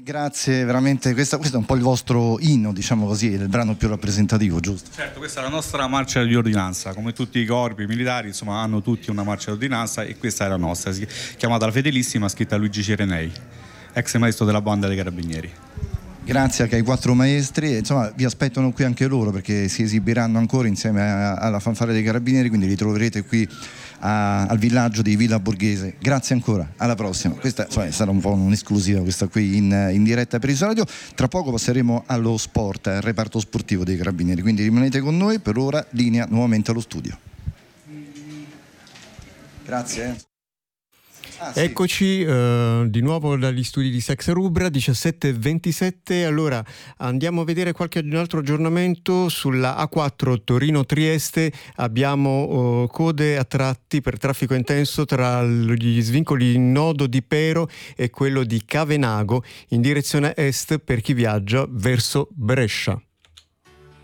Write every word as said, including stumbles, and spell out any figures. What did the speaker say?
Grazie, veramente, questa, questo è un po' il vostro inno, diciamo così, il brano più rappresentativo, giusto? Certo, questa è la nostra marcia di ordinanza, come tutti i corpi militari, insomma, hanno tutti una marcia di ordinanza e questa è la nostra, chiamata La Fedelissima, scritta da Luigi Cirenei, ex maestro della banda dei Carabinieri. Grazie anche ai quattro maestri, insomma vi aspettano qui anche loro perché si esibiranno ancora insieme a, alla fanfara dei Carabinieri, quindi li troverete qui a, al villaggio di Villa Borghese. Grazie ancora, alla prossima. Questa insomma, sarà un po' un'esclusiva questa qui in, in diretta per Isola Radio. Tra poco passeremo allo sport, al reparto sportivo dei Carabinieri, quindi rimanete con noi. Per ora linea nuovamente allo studio. Grazie. Ah, sì. Eccoci uh, di nuovo dagli studi di Saxa Rubra, diciassette e ventisette. Allora andiamo a vedere qualche altro aggiornamento sulla A quattro Torino-Trieste. Abbiamo uh, code a tratti per traffico intenso tra gli svincoli Nodo di Pero e quello di Cavenago in direzione est per chi viaggia verso Brescia.